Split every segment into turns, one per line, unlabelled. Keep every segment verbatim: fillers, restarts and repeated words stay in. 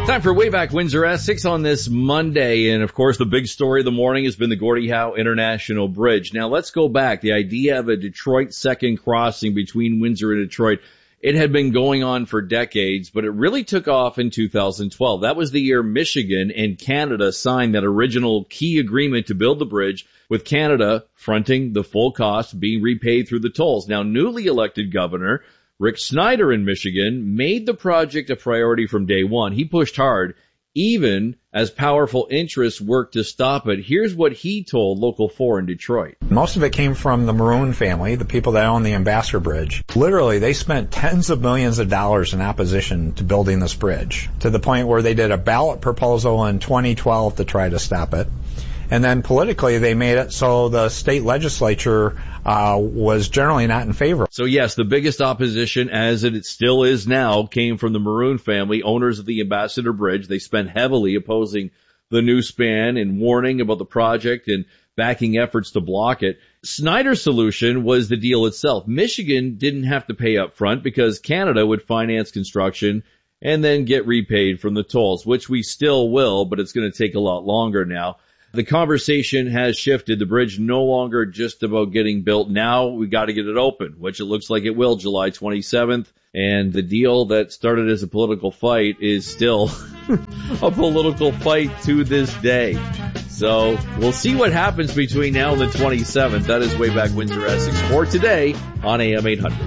Time for Way Back Windsor Essex on this Monday. And of course, the big story of the morning has been the Gordie Howe International Bridge. Now let's go back. The idea of a Detroit second crossing between Windsor and Detroit, it had been going on for decades, but it really took off in two thousand twelve. That was the year Michigan and Canada signed that original key agreement to build the bridge, with Canada fronting the full cost being repaid through the tolls. Now, newly elected governor Rick Snyder in Michigan made the project a priority from day one. He pushed hard, even as powerful interests worked to stop it. Here's what he told Local four in Detroit.
Most of it came from the Maroon family, the people that own the Ambassador Bridge. Literally, they spent tens of millions of dollars in opposition to building this bridge, to the point where they did a ballot proposal in twenty twelve to try to stop it. And then politically, they made it so the state legislature uh was generally not in favor.
So yes, the biggest opposition, as it still is now, came from the Maroon family, owners of the Ambassador Bridge. They spent heavily opposing the new span and warning about the project and backing efforts to block it. Snyder's solution was the deal itself. Michigan didn't have to pay up front because Canada would finance construction and then get repaid from the tolls, which we still will, but it's going to take a lot longer now. The conversation has shifted. The bridge no longer just about getting built. Now we got to get it open, which it looks like it will July twenty-seventh. And the deal that started as a political fight is still a political fight to this day. So we'll see what happens between now and the twenty-seventh. That is Way Back Windsor Essex for today on A M eight hundred.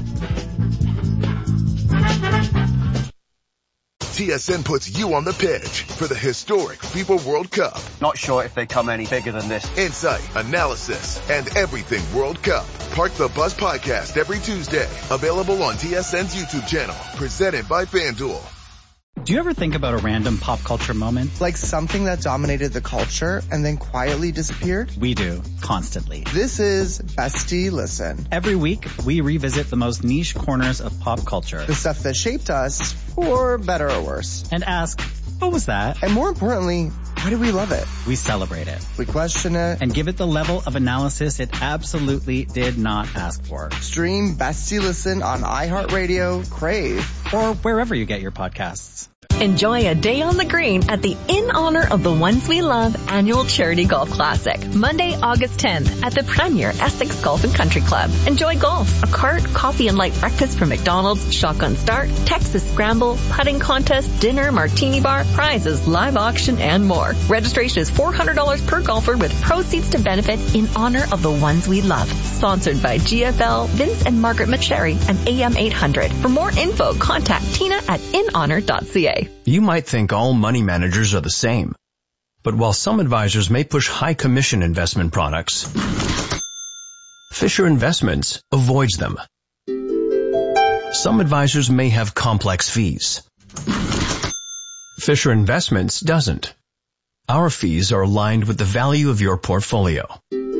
T S N puts you on the pitch for the historic FIFA World Cup.
Not sure if they come any bigger than this.
Insight, analysis, and everything World Cup. Park the Bus podcast every Tuesday. Available on T S N's YouTube channel. Presented by FanDuel.
Do you ever think about a random pop culture moment?
Like something that dominated the culture and then quietly disappeared?
We do, constantly.
This is Bestie Listen.
Every week, we revisit the most niche corners of pop culture.
The stuff that shaped us, for better or worse.
And ask, what was that?
And more importantly, why do we love it?
We celebrate it.
We question it.
And give it the level of analysis it absolutely did not ask for.
Stream Bestie Listen on iHeartRadio, Crave,
or wherever you get your podcasts.
Enjoy a day on the green at the In Honor of the Ones We Love annual charity golf classic, Monday, August tenth at the Premier Essex Golf and Country Club. Enjoy golf, a cart, coffee and light breakfast from McDonald's, shotgun start, Texas scramble, putting contest, dinner, martini bar, prizes, live auction, and more. Registration is four hundred dollars per golfer with proceeds to benefit In Honor of the Ones We Love. Sponsored by G F L, Vince and Margaret McSherry, and A M eight hundred. For more info, contact Tina at in honor dot c a.
You might think all money managers are the same. But while some advisors may push high commission investment products, Fisher Investments avoids them. Some advisors may have complex fees. Fisher Investments doesn't. Our fees are aligned with the value of your portfolio.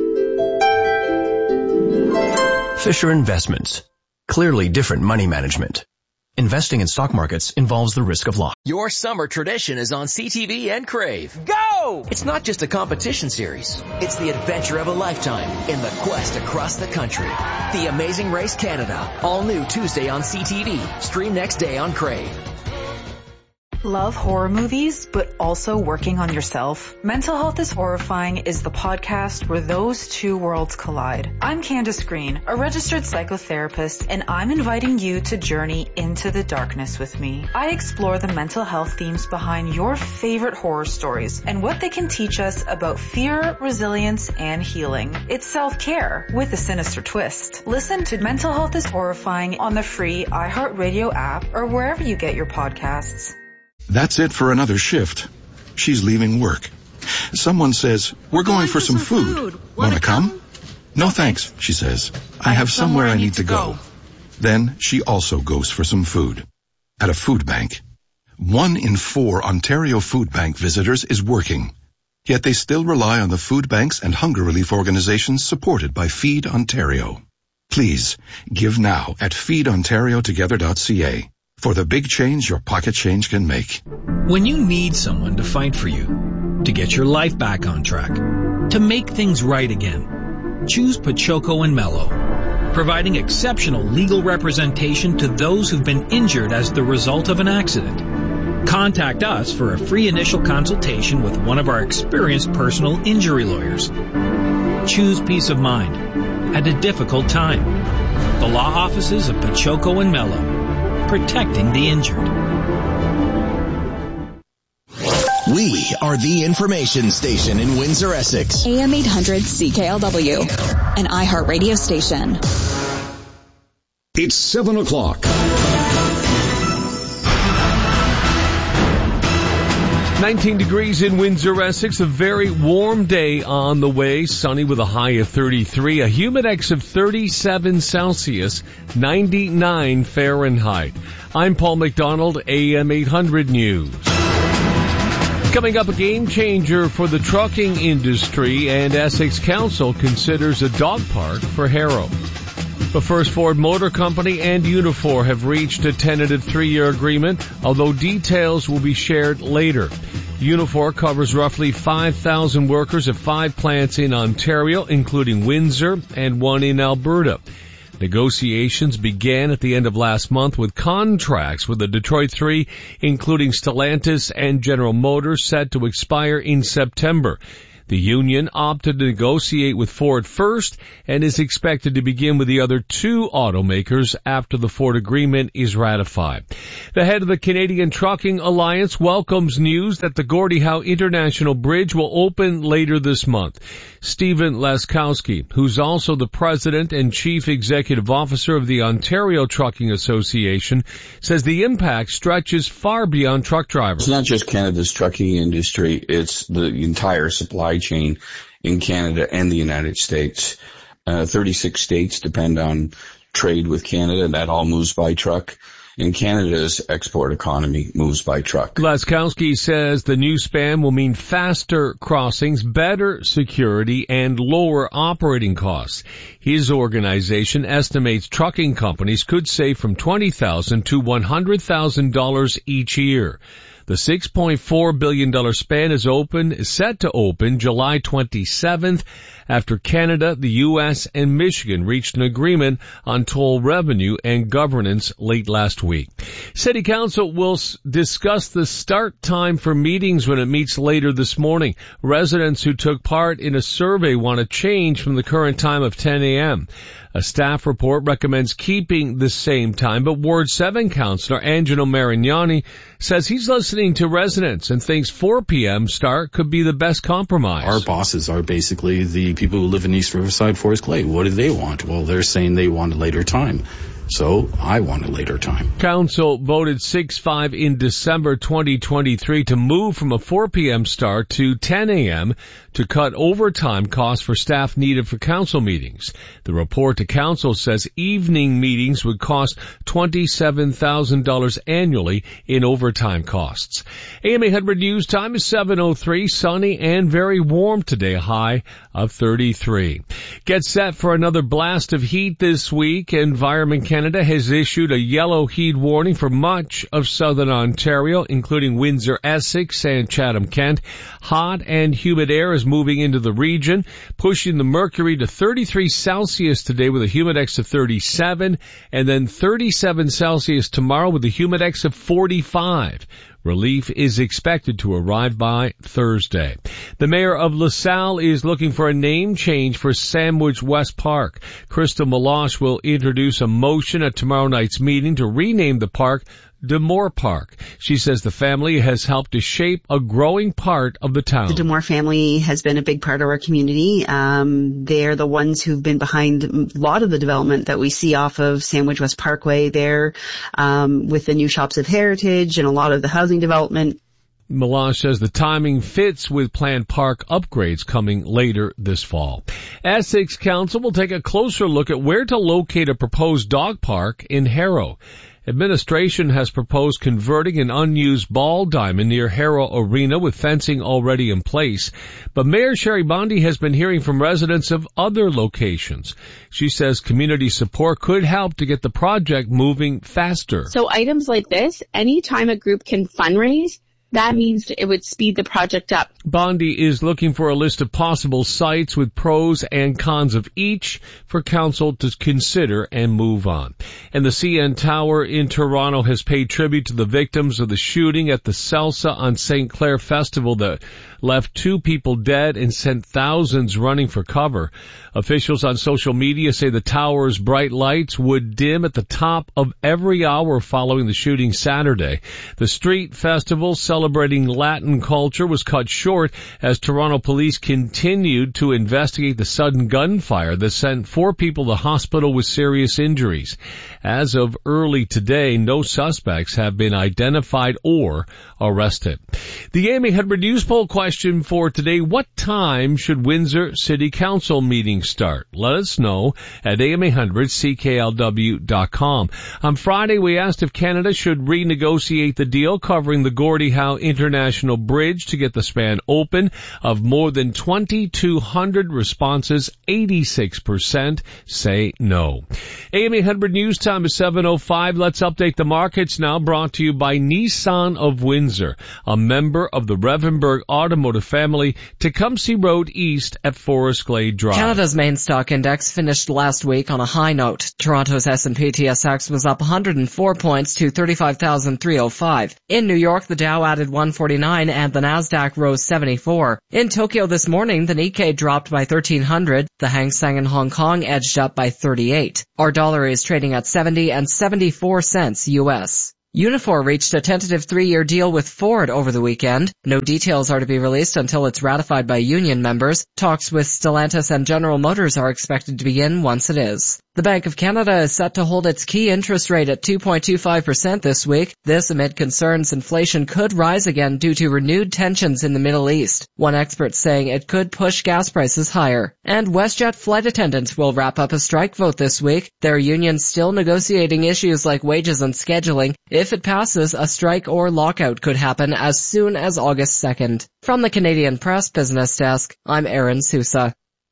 Fisher Investments. Clearly different money management. Investing in stock markets involves the risk of loss.
Your summer tradition is on C T V and Crave. Go! It's not just a competition series. It's the adventure of a lifetime in the quest across the country. The Amazing Race Canada. All new Tuesday on C T V. Stream next day on Crave.
Love horror movies, but also working on yourself? Mental Health is Horrifying is the podcast where those two worlds collide. I'm Candace Green, a registered psychotherapist, and I'm inviting you to journey into the darkness with me. I explore the mental health themes behind your favorite horror stories and what they can teach us about fear, resilience, and healing. It's self-care with a sinister twist. Listen to Mental Health is Horrifying on the free iHeartRadio app or wherever you get your podcasts.
That's it for another shift. She's leaving work. Someone says, we're going for some food. Wanna come? No thanks, she says. I have somewhere I need to go. Then she also goes for some food. At a food bank. One in four Ontario Food Bank visitors is working. Yet they still rely on the food banks and hunger relief organizations supported by Feed Ontario. Please, give now at feed ontario together dot c a. For the big change your pocket change can make.
When you need someone to fight for you, to get your life back on track, to make things right again, choose Pachoco and Mello, providing exceptional legal representation to those who've been injured as the result of an accident. Contact us for a free initial consultation with one of our experienced personal injury lawyers. Choose peace of mind at a difficult time. The law offices of Pachoco and Mello, protecting the injured.
We are the information station in Windsor, Essex.
A M eight hundred C K L W, an iHeartRadio station.
It's seven o'clock.
nineteen degrees in Windsor, Essex. A very warm day on the way. Sunny with a high of thirty-three. A humidex of thirty-seven Celsius, ninety-nine Fahrenheit. I'm Paul McDonald, A M eight hundred News. Coming up, a game changer for the trucking industry, and Essex Council considers a dog park for Harrow. But first, Ford Motor Company and Unifor have reached a tentative three-year agreement, although details will be shared later. Unifor covers roughly five thousand workers at five plants in Ontario, including Windsor and one in Alberta. Negotiations began at the end of last month with contracts with the Detroit Three, including Stellantis and General Motors, set to expire in September. The union opted to negotiate with Ford first and is expected to begin with the other two automakers after the Ford agreement is ratified. The head of the Canadian Trucking Alliance welcomes news that the Gordie Howe International Bridge will open later this month. Stephen Laskowski, who's also the president and chief executive officer of the Ontario Trucking Association, says the impact stretches far beyond truck drivers.
It's not just Canada's trucking industry, it's the entire supply chain in Canada and the United States. Uh, thirty-six states depend on trade with Canada, and that all moves by truck. And Canada's export economy moves by truck.
Laskowski says the new span will mean faster crossings, better security, and lower operating costs. His organization estimates trucking companies could save from twenty thousand dollars to one hundred thousand dollars each year. The six point four billion dollars span is open, is set to open July twenty-seventh after Canada, the U S, and Michigan reached an agreement on toll revenue and governance late last week. City Council will s- discuss the start time for meetings when it meets later this morning. Residents who took part in a survey want a change from the current time of ten a.m. A staff report recommends keeping the same time, but Ward seven Councillor Angelo Marignani says he's listening to residents and thinks four p.m. start could be the best compromise.
Our bosses are basically the people who live in East Riverside, Forest Clay. What do they want? Well, they're saying they want a later time. So I want a later time.
Council voted six five in December twenty twenty-three to move from a four p.m. start to ten a.m. to cut overtime costs for staff needed for council meetings. The report to council says evening meetings would cost twenty-seven thousand dollars annually in overtime costs. A M eight hundred News time is seven oh three, sunny and very warm today, a high of thirty-three. Get set for another blast of heat this week. Environment Canada has issued a yellow heat warning for much of southern Ontario, including Windsor, Essex, and Chatham-Kent. Hot and humid air is moving into the region, pushing the mercury to thirty-three Celsius today with a humidex of thirty-seven, and then thirty-seven Celsius tomorrow with a humidex of forty-five. Relief is expected to arrive by Thursday. The mayor of LaSalle is looking for a name change for Sandwich West Park. Crystal Meloche will introduce a motion at tomorrow night's meeting to rename the park Demore Park. She says the family has helped to shape a growing part of the town.
The Demore family has been a big part of our community. Um, they're the ones who've been behind a lot of the development that we see off of Sandwich West Parkway there, um, with the new Shops of Heritage and a lot of the housing development.
Melange says the timing fits with planned park upgrades coming later this fall. Essex Council will take a closer look at where to locate a proposed dog park in Harrow. Administration has proposed converting an unused ball diamond near Harrow Arena with fencing already in place. But Mayor Sherry Bondi has been hearing from residents of other locations. She says community support could help to get the project moving faster.
So items like this, anytime a group can fundraise that means it would speed the project up.
Bondi is looking for a list of possible sites with pros and cons of each for council to consider and move on. And the C N Tower in Toronto has paid tribute to the victims of the shooting at the Salsa on Saint Clair Festival that left two people dead and sent thousands running for cover. Officials on social media say the tower's bright lights would dim at the top of every hour following the shooting Saturday. The street festival celebrating Latin culture was cut short as Toronto police continued to investigate the sudden gunfire that sent four people to hospital with serious injuries. As of early today, no suspects have been identified or arrested. The A M eight hundred News Poll question for today: what time should Windsor City Council meetings start? Let us know at A M eight hundred C K L W dot com. On Friday, we asked if Canada should renegotiate the deal covering the Gordie Howe International Bridge to get the span open. Of more than twenty-two hundred responses, eighty-six percent say no. A M eight hundred News Time is seven oh five. Let's update the markets now, brought to you by Nissan of Windsor, a member of the Revenberg Automotive family, Tecumseh Road East at Forest Glade Drive.
Canada's main stock index finished last week on a high note. Toronto's S and P T S X was up one hundred four points to thirty-five thousand three hundred five. In New York, the Dow added one forty-nine and the Nasdaq rose seventy-four. In Tokyo this morning, the Nikkei dropped by thirteen hundred. The Hang Seng in Hong Kong edged up by thirty-eight. Our dollar is trading at seventy and seventy-four cents U S. Unifor reached a tentative three-year deal with Ford over the weekend. No details are to be released until it's ratified by union members. Talks with Stellantis and General Motors are expected to begin once it is. The Bank of Canada is set to hold its key interest rate at two point two five percent this week. This amid concerns inflation could rise again due to renewed tensions in the Middle East. One expert saying it could push gas prices higher. And WestJet flight attendants will wrap up a strike vote this week. Their union's still negotiating issues like wages and scheduling. If it passes, a strike or lockout could happen as soon as August second. From the Canadian Press Business Desk, I'm Erin Sousa.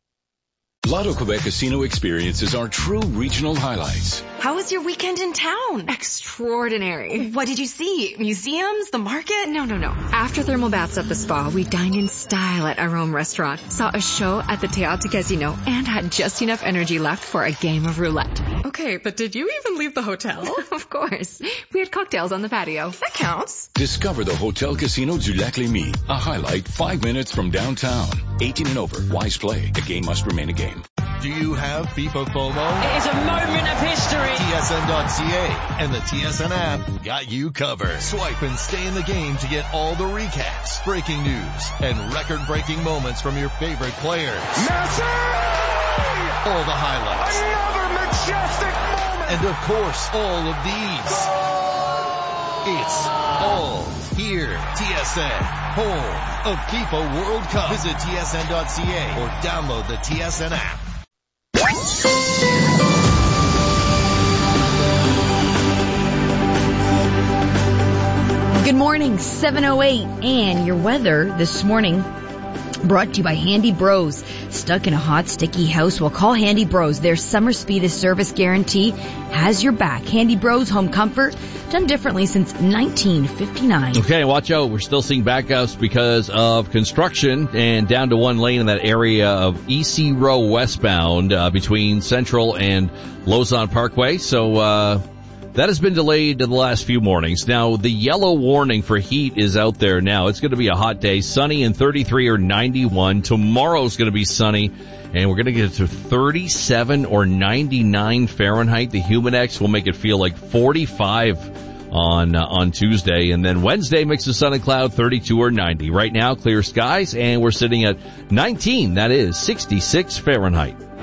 Lotto Quebec Casino experiences are true regional highlights.
How was your weekend in town?
Extraordinary.
What did you see? Museums? The market?
No, no, no. After thermal baths at the spa, we dined in style at our own restaurant, saw a show at the Théâtre Casino, and had just enough energy left for a game of roulette.
Okay, but did you even leave the hotel?
Of course. We had cocktails on the patio.
That counts.
Discover the Hotel Casino du Lac-Lémy, a highlight five minutes from downtown. eighteen and over. Wise play. The game must remain a game.
Do you have FIFA FOMO?
It is a moment of history.
T S N dot C A and the T S N app got you covered. Swipe and stay in the game to get all the recaps, breaking news, and record-breaking moments from your favorite players.
Messi!
All the highlights.
Another majestic moment.
And of course, all of these. It's all here. T S N, home of FIFA World Cup. Visit T S N dot C A or download the T S N app.
Good morning, seven oh eight, and your weather this morning brought to you by Handy Bros. Stuck in a hot, sticky house? Well, call Handy Bros. Their summer speed of service guarantee has your back. Handy Bros Home Comfort, done differently since nineteen fifty-nine.
Okay, watch out. We're still seeing backups because of construction and down to one lane in that area of E C Row westbound uh, between Central and Lausanne Parkway. So, uh, that has been delayed to the last few mornings. Now, the yellow warning for heat is out there now. It's going to be a hot day, sunny and thirty-three or ninety-one. Tomorrow's going to be sunny, and we're going to get to thirty-seven or ninety-nine Fahrenheit. The Humidex will make it feel like forty-five on uh, on Tuesday. And then Wednesday, mix of sun and cloud, thirty-two or ninety. Right now, clear skies, and we're sitting at nineteen. That is sixty-six Fahrenheit.